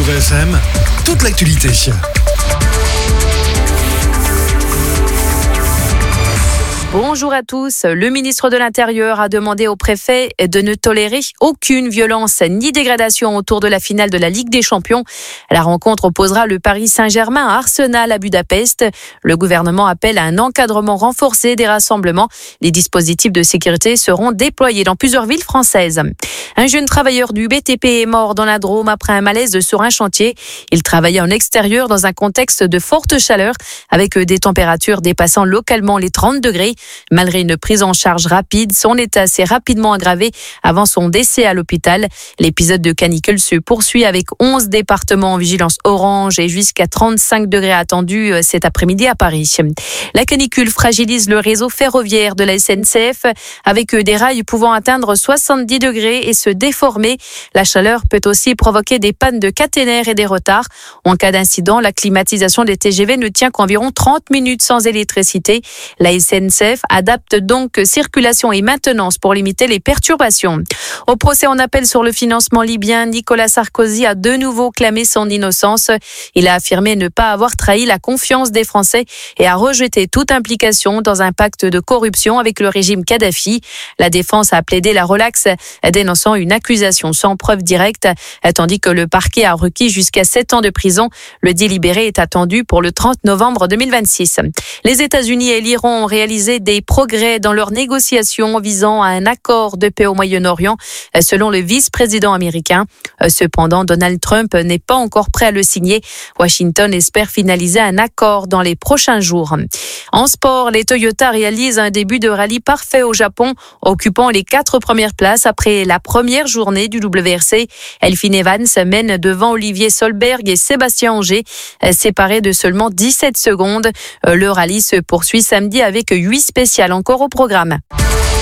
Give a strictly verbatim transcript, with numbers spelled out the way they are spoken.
Radio V F M, toute l'actualité. Bonjour à tous. Le ministre de l'Intérieur a demandé au préfet de ne tolérer aucune violence ni dégradation autour de la finale de la Ligue des Champions. La rencontre opposera le Paris Saint-Germain à Arsenal à Budapest. Le gouvernement appelle à un encadrement renforcé des rassemblements. Les dispositifs de sécurité seront déployés dans plusieurs villes françaises. Un jeune travailleur du B T P est mort dans la Drôme après un malaise sur un chantier. Il travaillait en extérieur dans un contexte de forte chaleur avec des températures dépassant localement les trente degrés. Malgré une prise en charge rapide, son état s'est rapidement aggravé avant son décès à l'hôpital. L'épisode de canicule se poursuit avec onze départements en vigilance orange et jusqu'à trente-cinq degrés attendus cet après-midi à Paris. La canicule fragilise le réseau ferroviaire de la S N C F avec des rails pouvant atteindre soixante-dix degrés et se déformer. La chaleur peut aussi provoquer des pannes de caténaires et des retards. En cas d'incident, la climatisation des T G V ne tient qu'environ trente minutes sans électricité. La S N C F adapte donc circulation et maintenance pour limiter les perturbations. Au procès en appel sur le financement libyen, Nicolas Sarkozy a de nouveau clamé son innocence. Il a affirmé ne pas avoir trahi la confiance des Français et a rejeté toute implication dans un pacte de corruption avec le régime Kadhafi. La défense a plaidé la relaxe, dénonçant une accusation sans preuve directe, tandis que le parquet a requis jusqu'à sept ans de prison. Le délibéré est attendu pour le trente novembre deux mille vingt-six. Les États-Unis et l'Iran ont réalisé des progrès dans leurs négociations visant à un accord de paix au Moyen-Orient, selon le vice-président américain. Cependant, Donald Trump n'est pas encore prêt à le signer. Washington espère finaliser un accord dans les prochains jours. En sport, les Toyota réalisent un début de rallye parfait au Japon, occupant les quatre premières places après la première journée du W R C. Elfyn Evans mène devant Olivier Solberg et Sébastien Ogier, séparés de seulement dix-sept secondes. Le rallye se poursuit samedi avec huit spéciales encore au programme.